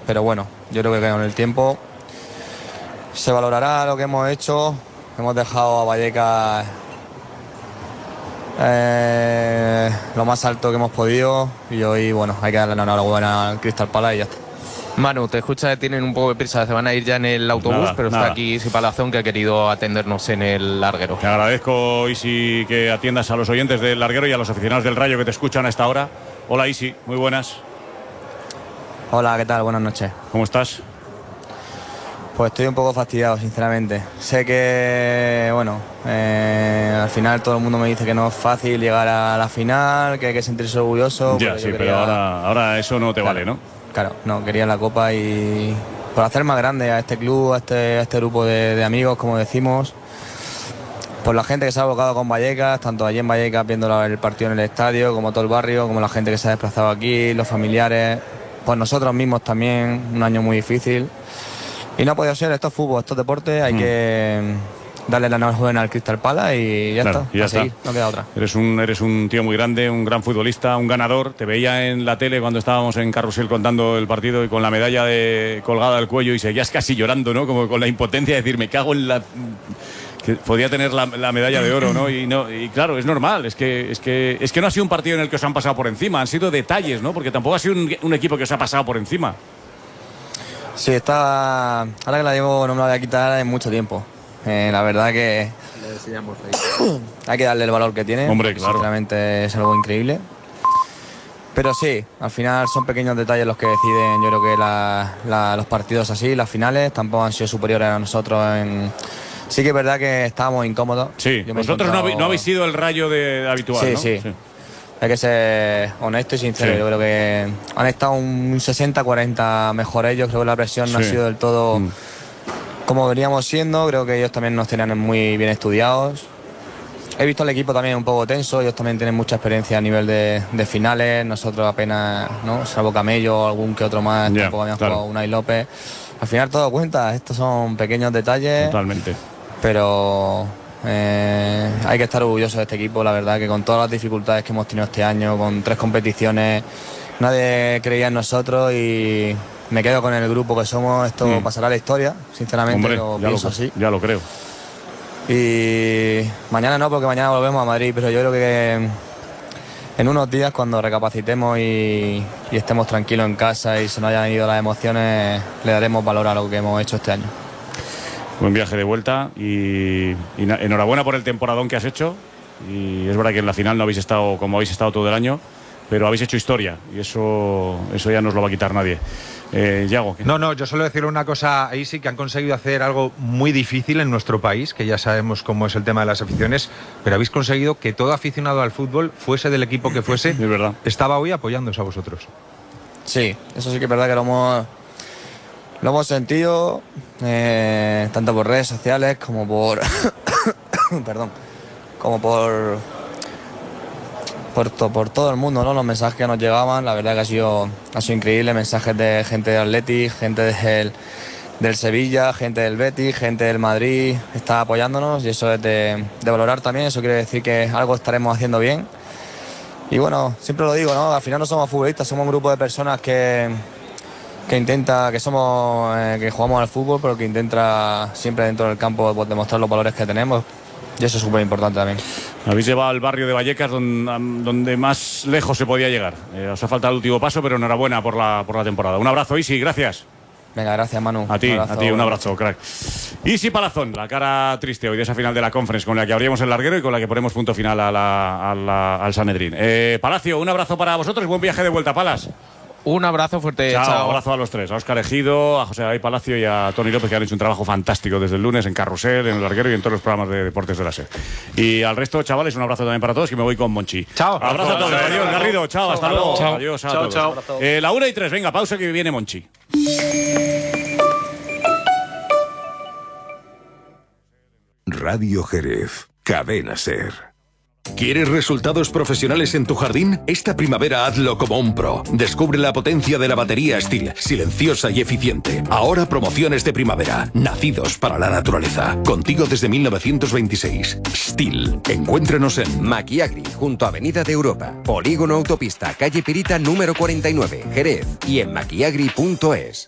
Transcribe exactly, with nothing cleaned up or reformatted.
pero bueno, yo creo que con el tiempo se valorará lo que hemos hecho. Hemos dejado a Vallecas eh, lo más alto que hemos podido y hoy, bueno, hay que darle la enhorabuena al Crystal Palace y ya está. Manu, te escucha, tienen un poco de prisa, se van a ir ya en el autobús, Nada, pero nada. está aquí Isi Palazón, que ha querido atendernos en el larguero. Te agradezco, Isi, que atiendas a los oyentes del larguero y a los aficionados del Rayo que te escuchan a esta hora. Hola, Isi, muy buenas. Hola, ¿qué tal? Buenas noches. ¿Cómo estás? Pues estoy un poco fastidiado, sinceramente. Sé que, bueno, eh, al final todo el mundo me dice que no es fácil llegar a la final, que hay que sentirse orgulloso. Ya, sí, pero ahora, ahora eso no te Claro. vale, ¿no? Claro, no, quería la Copa y por hacer más grande a este club, a este, a este grupo de, de amigos, como decimos, por la gente que se ha abocado con Vallecas, tanto allí en Vallecas viendo el partido en el estadio, como todo el barrio, como la gente que se ha desplazado aquí, los familiares, pues nosotros mismos también, un año muy difícil. Y no ha podido ser, esto es fútbol, esto es deporte, hay mm. que darle la enhorabuena al Crystal Palace y ya claro, está, y ya a está. seguir, no queda otra. Eres un, eres un tío muy grande, un gran futbolista, un ganador. Te veía en la tele cuando estábamos en Carrusel contando el partido y con la medalla de, colgada al cuello y seguías casi llorando, ¿no? Como con la impotencia de decir, me cago en la... que podía tener la, la medalla de oro, ¿no? Y no, y claro, es normal, es que, es que es que no ha sido un partido en el que os han pasado por encima, han sido detalles, ¿no? Porque tampoco ha sido un, un equipo que os ha pasado por encima. Sí, está... Ahora que la llevo no me la voy a quitar en mucho tiempo. Eh, la verdad que hay que darle el valor que tiene. Hombre, claro. Sinceramente es algo increíble. Pero sí, al final son pequeños detalles los que deciden, yo creo que la, la, los partidos así, las finales, tampoco han sido superiores a nosotros en... Sí que es verdad que estábamos incómodos. Sí, yo vosotros encontrado... no, habéis, no habéis sido el Rayo de, de habitual, sí, ¿no? Sí, sí. Hay que ser honesto y sincero. Sí. Yo creo que han estado un sesenta cuarenta mejor ellos. Creo que la presión sí. no ha sido del todo mm. como veníamos siendo. Creo que ellos también nos tenían muy bien estudiados. He visto al equipo también un poco tenso. Ellos también tienen mucha experiencia a nivel de, de finales. Nosotros apenas, ¿no? Salvo Camello, algún que otro más. Yeah, tampoco habíamos claro. jugado Unai López. Al final todo cuenta. Estos son pequeños detalles. Totalmente. Pero... Eh, hay que estar orgullosos de este equipo, la verdad que con todas las dificultades que hemos tenido este año, con tres competiciones, nadie creía en nosotros y me quedo con el grupo que somos. Esto mm. pasará a la historia, sinceramente. Hombre, lo ya pienso lo, así. Ya lo creo. Y mañana no, porque mañana volvemos a Madrid, pero yo creo que en unos días cuando recapacitemos y, y estemos tranquilos en casa y se nos hayan ido las emociones, le daremos valor a lo que hemos hecho este año. Buen viaje de vuelta y, y enhorabuena por el temporadón que has hecho. Y es verdad que en la final no habéis estado como habéis estado todo el año, pero habéis hecho historia y eso, eso ya no os lo va a quitar nadie. Eh, Yago, ¿qué? No, no, yo solo decirle una cosa a Isi, que han conseguido hacer algo muy difícil en nuestro país, que ya sabemos cómo es el tema de las aficiones, pero habéis conseguido que todo aficionado al fútbol, fuese del equipo que fuese, es verdad. estaba hoy apoyándoos a vosotros. Sí, eso sí que es verdad que lo hemos... Lo hemos sentido eh, tanto por redes sociales como por perdón, como por por, to, por todo el mundo, ¿no? Los mensajes que nos llegaban, la verdad que ha sido, ha sido increíble, mensajes de gente del Atleti, gente del, del Sevilla, gente del Betis, gente del Madrid, está apoyándonos y eso es de, de valorar también. Eso quiere decir que algo estaremos haciendo bien. Y bueno, siempre lo digo, ¿no? Al final no somos futbolistas, somos un grupo de personas que que intenta, que somos, eh, que jugamos al fútbol, pero que intenta siempre dentro del campo pues, demostrar los valores que tenemos, y eso es súper importante también. Habéis llevado al barrio de Vallecas donde, donde más lejos se podía llegar. Eh, os ha faltado el último paso, pero enhorabuena por la, por la temporada. Un abrazo, Isi, gracias. Venga, gracias, Manu. A ti, abrazo, a ti, un abrazo, crack. Isi Palazón, la cara triste hoy de esa final de la Conference, con la que abríamos el larguero y con la que ponemos punto final a la, a la, al Sanedrín. Eh, Palacio, un abrazo para vosotros y buen viaje de vuelta, Palas. Un abrazo fuerte. Chao, chao. Un abrazo a los tres, a Óscar Ejido, a José David Palacio y a Tony López, que han hecho un trabajo fantástico desde el lunes en Carrusel, en el larguero y en todos los programas de deportes de la SER. Y al resto, chavales, un abrazo también para todos y me voy con Monchi. Chao. Abrazo a todos. Adiós, Garrido. Chao, hasta luego. Chao. Adiós a Chao, todos. chao. Eh, la una y tres, venga, pausa que viene Monchi. Radio Jerez, Cadena SER. ¿Quieres resultados profesionales en tu jardín? Esta primavera hazlo como un pro. Descubre la potencia de la batería Stihl, silenciosa y eficiente. Ahora promociones de primavera, nacidos para la naturaleza. Contigo desde mil novecientos veintiséis. Stihl. Encuéntranos en Maquiagri, junto a Avenida de Europa, Polígono Autopista, calle Pirita número cuarenta y nueve, Jerez, y en maquiagri punto es.